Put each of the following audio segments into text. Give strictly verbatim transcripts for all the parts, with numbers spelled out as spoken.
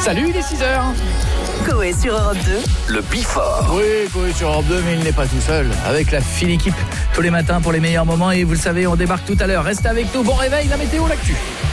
Salut, il est six heures. Coé sur Europe deux. Le Bifort. Oui, Coé sur Europe deux, mais il n'est pas tout seul. Avec la fine équipe tous les matins pour les meilleurs moments. Et vous le savez, on débarque tout à l'heure. Restez avec nous. Bon réveil, la météo, l'actu.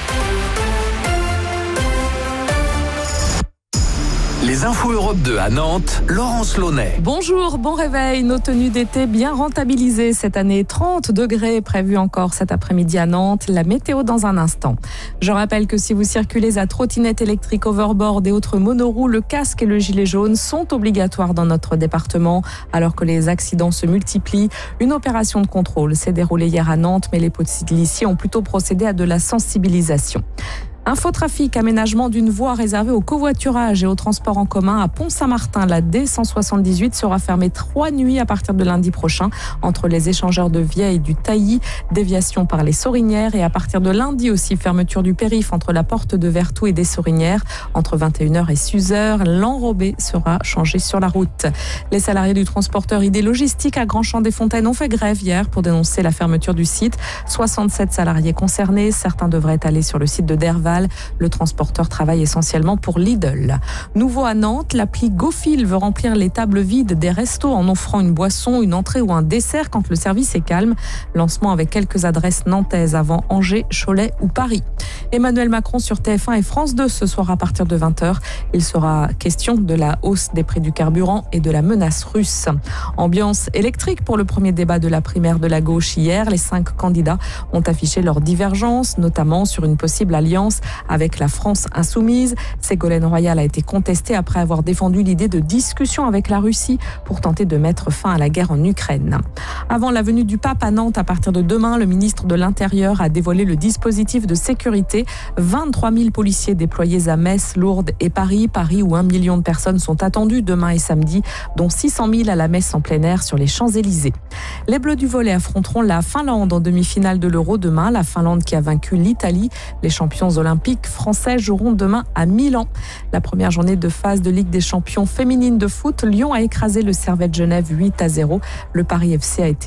Les infos Europe deux à Nantes, Laurence Launay. Bonjour, bon réveil. Nos tenues d'été bien rentabilisées cette année. trente degrés prévus encore cet après-midi à Nantes. La météo dans un instant. Je rappelle que si vous circulez à trottinette électrique, overboard et autres monoroues, le casque et le gilet jaune sont obligatoires dans notre département. Alors que les accidents se multiplient, une opération de contrôle s'est déroulée hier à Nantes, mais les policiers ont plutôt procédé à de la sensibilisation. Infotrafic, aménagement d'une voie réservée au covoiturage et au transport en commun à Pont-Saint-Martin. La D cent soixante-dix-huit sera fermée trois nuits à partir de lundi prochain entre les échangeurs de Vieille et du Tailly. Déviation par les Sorinières et à partir de lundi aussi, fermeture du périph' entre la porte de Vertou et des Sorinières. Entre vingt et une heures et six heures, l'enrobé sera changé sur la route. Les salariés du transporteur I D Logistique à Grand-Champ-des-Fontaines ont fait grève hier pour dénoncer la fermeture du site. soixante-sept salariés concernés, certains devraient aller sur le site de Derval. Le transporteur travaille essentiellement pour Lidl. Nouveau à Nantes, l'appli GoFil veut remplir les tables vides des restos en offrant une boisson, une entrée ou un dessert quand le service est calme. Lancement avec quelques adresses nantaises avant Angers, Cholet ou Paris. Emmanuel Macron sur T F un et France deux ce soir à partir de vingt heures. Il sera question de la hausse des prix du carburant et de la menace russe. Ambiance électrique pour le premier débat de la primaire de la gauche hier. Les cinq candidats ont affiché leurs divergences, notamment sur une possible alliance avec la France insoumise. Ségolène Royal a été contestée après avoir défendu l'idée de discussion avec la Russie pour tenter de mettre fin à la guerre en Ukraine. Avant la venue du pape à Nantes, à partir de demain, le ministre de l'Intérieur a dévoilé le dispositif de sécurité. vingt-trois mille policiers déployés à Metz, Lourdes et Paris. Paris où un million de personnes sont attendues demain et samedi, dont six cent mille à la messe en plein air sur les Champs-Élysées. Les Bleus du volley affronteront la Finlande en demi-finale de l'Euro demain. La Finlande qui a vaincu l'Italie. Les champions olympiques français joueront demain à Milan. La première journée de phase de Ligue des champions féminines de foot, Lyon a écrasé le Servette Genève huit à zéro. Le Paris F C a été